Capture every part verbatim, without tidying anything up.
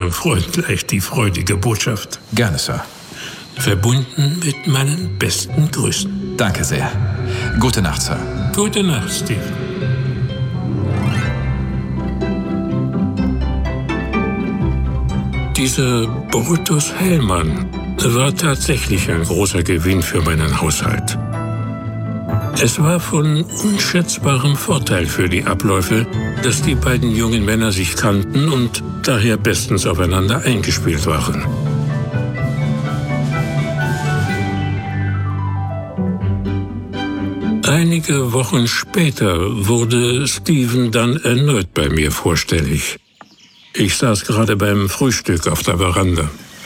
Ihrem Freund gleich die freudige Botschaft. Gerne, Sir. Verbunden mit meinen besten Grüßen. Danke sehr. Gute Nacht, Sir. Gute Nacht, Stephen. Dieser Brutus Hellmann war tatsächlich ein großer Gewinn für meinen Haushalt. Es war von unschätzbarem Vorteil für die Abläufe, dass die beiden jungen Männer sich kannten und daher bestens aufeinander eingespielt waren. Einige Wochen später wurde Stephen dann erneut bei mir vorstellig. Ich saß gerade beim Frühstück auf der Veranda.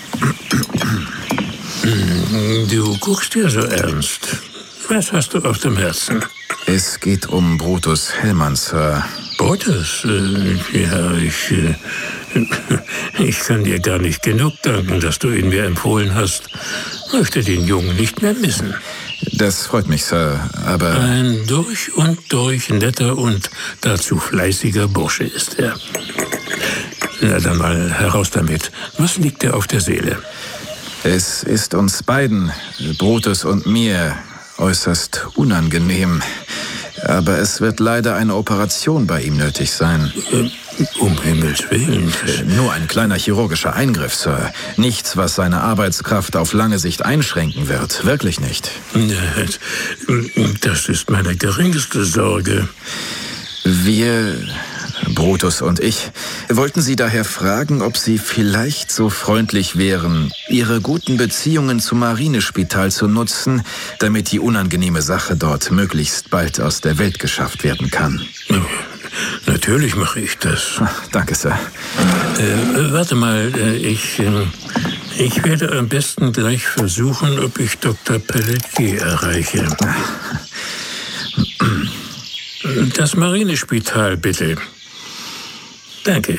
Du guckst ja so ernst. Was hast du auf dem Herzen? Es geht um Brutus Hellmann, Sir. Brutus? Äh, ja, ich... Äh, ich kann dir gar nicht genug danken, dass du ihn mir empfohlen hast. Möchte den Jungen nicht mehr missen. Das freut mich, Sir, aber... Ein durch und durch netter und dazu fleißiger Bursche ist er. Na dann mal heraus damit. Was liegt dir auf der Seele? Es ist uns beiden, Brutus und mir, äußerst unangenehm. Aber es wird leider eine Operation bei ihm nötig sein. Äh, um Himmels Willen. Nur ein kleiner chirurgischer Eingriff, Sir. Nichts, was seine Arbeitskraft auf lange Sicht einschränken wird. Wirklich nicht. Das ist meine geringste Sorge. Wir, Brutus und ich, wollten Sie daher fragen, ob Sie vielleicht so freundlich wären, Ihre guten Beziehungen zum Marinespital zu nutzen, damit die unangenehme Sache dort möglichst bald aus der Welt geschafft werden kann. Oh, natürlich mache ich das. Danke, Sir. Äh, warte mal, äh, ich, äh, ich werde am besten gleich versuchen, ob ich Doktor Pelletier erreiche. Das Marinespital, bitte. Danke.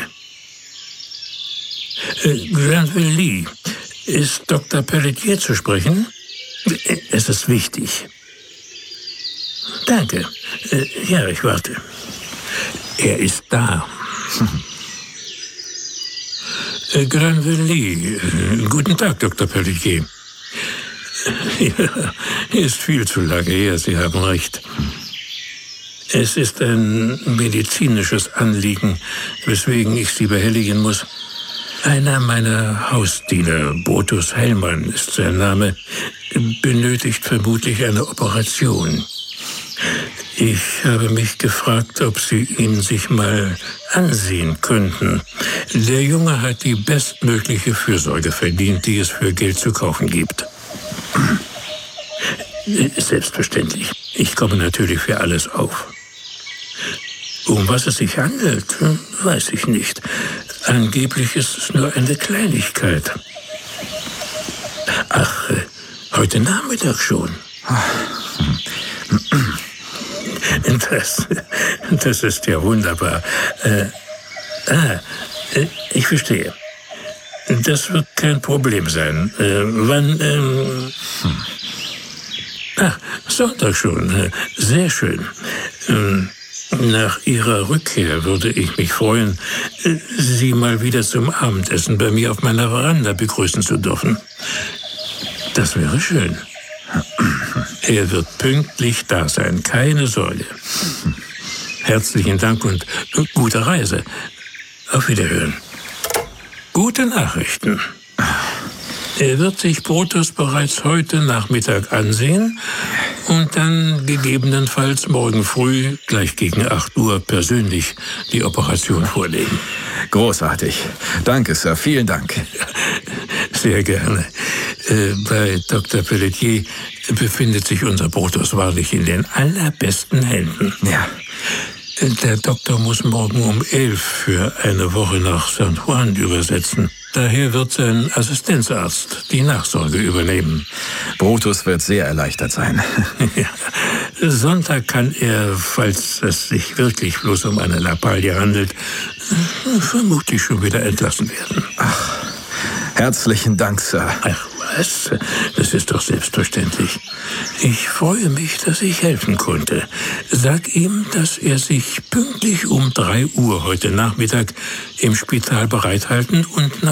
Äh, Granville Lee, ist Doktor Pelletier zu sprechen? Es ist wichtig. Danke. Äh, ja, ich warte. Er ist da. äh, Granville Lee, äh, guten Tag, Doktor Pelletier. Ja, ist viel zu lange her, Sie haben recht. Es ist ein medizinisches Anliegen, weswegen ich Sie behelligen muss. Einer meiner Hausdiener, Brutus Hellmann ist sein Name, benötigt vermutlich eine Operation. Ich habe mich gefragt, ob Sie ihn sich mal ansehen könnten. Der Junge hat die bestmögliche Fürsorge verdient, die es für Geld zu kaufen gibt. Selbstverständlich. Ich komme natürlich für alles auf. Um was es sich handelt, weiß ich nicht. Angeblich ist es nur eine Kleinigkeit. Ach, heute Nachmittag schon. Das, das ist ja wunderbar. Äh, ah, ich verstehe. Das wird kein Problem sein. Äh, wann... Ähm, ach, Sonntag schon. Sehr schön. Ähm, Nach Ihrer Rückkehr würde ich mich freuen, Sie mal wieder zum Abendessen bei mir auf meiner Veranda begrüßen zu dürfen. Das wäre schön. Er wird pünktlich da sein, keine Sorge. Herzlichen Dank und gute Reise. Auf Wiederhören. Gute Nachrichten. Er wird sich Brutus bereits heute Nachmittag ansehen und dann gegebenenfalls morgen früh gleich gegen acht Uhr persönlich die Operation vorlegen. Großartig. Danke, Sir. Vielen Dank. Sehr gerne. Äh, bei Doktor Pelletier befindet sich unser Brutus wahrlich in den allerbesten Händen. Ja. Der Doktor muss morgen um elf für eine Woche nach San Juan übersetzen. Daher wird sein Assistenzarzt die Nachsorge übernehmen. Brutus wird sehr erleichtert sein. Ja. Sonntag kann er, falls es sich wirklich bloß um eine Lappalie handelt, vermutlich schon wieder entlassen werden. Ach, herzlichen Dank, Sir. Ach was, das ist doch selbstverständlich. Ich freue mich, dass ich helfen konnte. Sag ihm, dass er sich pünktlich um drei Uhr heute Nachmittag im Spital bereithalten und nach